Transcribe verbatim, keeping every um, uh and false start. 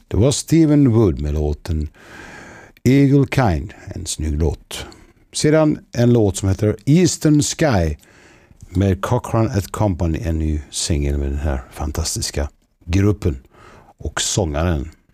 Det var Stephen Wood med låten Eagle Kind, en snygg låt. Sedan en låt som heter Eastern Sky med Cochrane and Company, en ny singel med den här fantastiska gruppen och sångaren